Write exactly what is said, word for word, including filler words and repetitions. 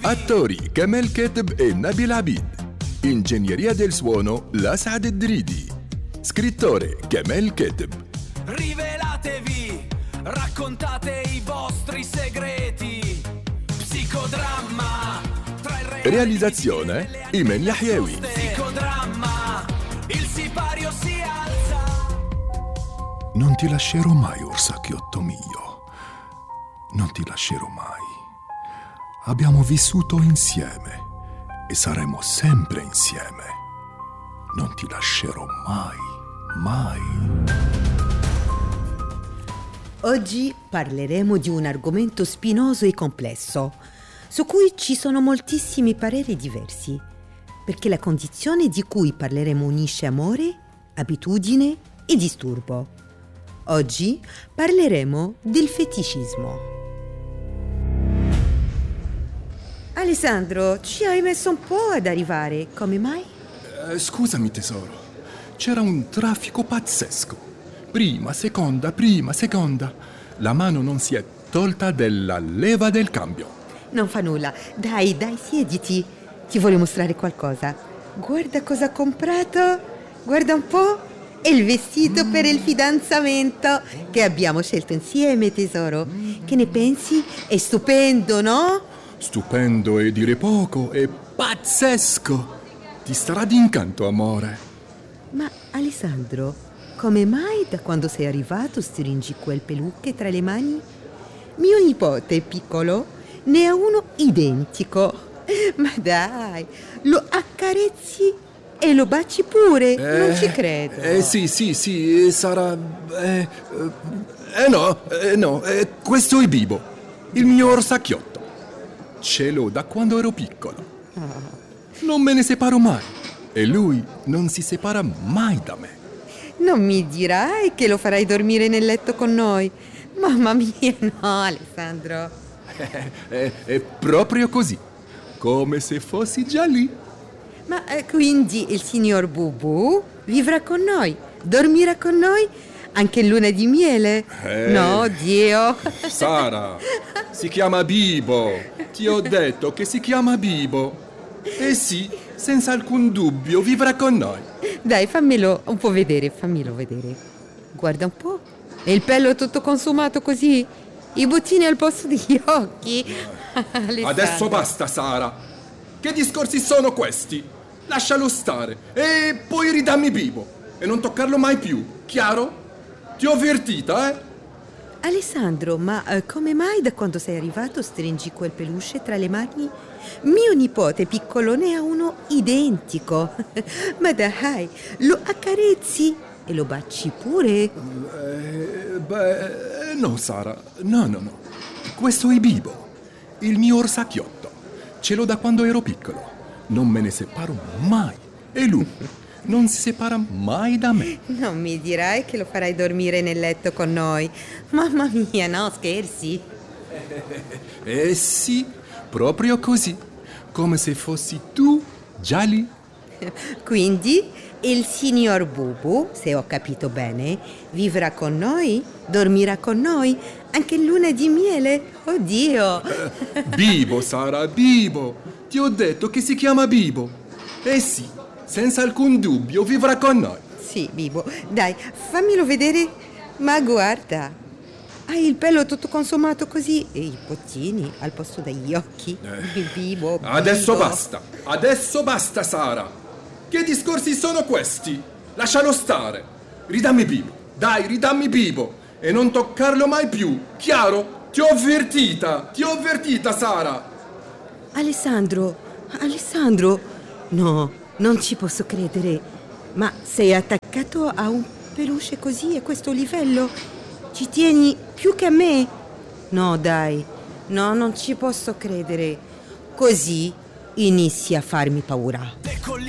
Attori Kamel Kateb e Nabil Abid. Ingegneria del suono Lasad Dridi. Scrittore Kamel Kateb. Rivelatevi, raccontate i vostri segreti. Psicodramma tra il re. Realizzazione Imen Yahyawi. Psicodramma, il sipario si alza. Non ti lascerò mai, orsacchiotto mio. Non ti lascerò mai. Abbiamo vissuto insieme e saremo sempre insieme. Non ti lascerò mai, mai. Oggi parleremo di un argomento spinoso e complesso, su cui ci sono moltissimi pareri diversi, perché la condizione di cui parleremo unisce amore, abitudine e disturbo. Oggi parleremo del feticismo. Alessandro, ci hai messo un po' ad arrivare, come mai? Eh, scusami tesoro, c'era un traffico pazzesco. Prima, seconda, prima, seconda. La mano non si è tolta della leva del cambio. Non fa nulla, dai, dai, siediti. Ti voglio mostrare qualcosa. Guarda cosa ho comprato, guarda un po'. È il vestito mm. per il fidanzamento che abbiamo scelto insieme, tesoro. Che ne pensi? È stupendo, no? Stupendo e dire poco, è pazzesco. Ti starà d'incanto, amore. Ma Alessandro, come mai da quando sei arrivato stringi quel peluche tra le mani? Mio nipote piccolo ne ha uno identico. Ma dai, lo accarezzi e lo baci pure, eh, non ci credo. Eh sì, sì, sì, sarà... Eh, eh no, eh, no, eh, questo è Bibo, il mio orsacchiotto. Ce l'ho da quando ero piccolo. Non me ne separo mai e lui non si separa mai da me. Non mi dirai che lo farai dormire nel letto con noi? Mamma mia, no, Alessandro. È, è, è proprio così, come se fossi già lì. Ma eh, quindi il signor Bubu vivrà con noi, dormirà con noi anche in luna di miele? Eh, no, Dio. Sara, si chiama Bibo. Ti ho detto che si chiama Bibo. Eh sì, senza alcun dubbio vivrà con noi. Dai, fammelo un po' vedere, fammelo vedere. Guarda un po'. E il pelo tutto consumato così? I bottini al posto degli occhi? Adesso basta, Sara. Che discorsi sono questi? Lascialo stare e poi ridammi Bibo e non toccarlo mai più, chiaro? Ti ho avvertita, eh? Alessandro, ma eh, come mai da quando sei arrivato stringi quel peluche tra le mani? Mio nipote piccolo ne ha uno identico. Ma dai, lo accarezzi e lo baci pure? Eh, beh, no, Sara, no, no, no. Questo è Bibo, il mio orsacchiotto. Ce l'ho da quando ero piccolo. Non me ne separo mai. E lui non si separa mai da me. Non mi dirai che lo farai dormire nel letto con noi. Mamma mia, no, scherzi? Eh sì, proprio così, come se fossi tu già lì. Quindi il signor Bubu, se ho capito bene, vivrà con noi, dormirà con noi, anche in luna di miele. Oddio! Eh, Bibo, Sara, Bibo. Ti ho detto che si chiama Bibo. Eh sì, senza alcun dubbio vivrà con noi. Sì, Bibo. Dai, fammelo vedere. Ma guarda, hai il pelo tutto consumato così e i bottini al posto degli occhi. Eh, Bibo, Bibo. Adesso basta. Adesso basta, Sara. Che discorsi sono questi? Lascialo stare. Ridammi Bibo. Dai, ridammi Bibo. E non toccarlo mai più. Chiaro? Ti ho avvertita. Ti ho avvertita, Sara. Alessandro, Alessandro. No, non ci posso credere. Ma sei attaccato a un peluche così a questo livello? Ci tieni più che a me? No, dai. No, non ci posso credere. Così inizi a farmi paura.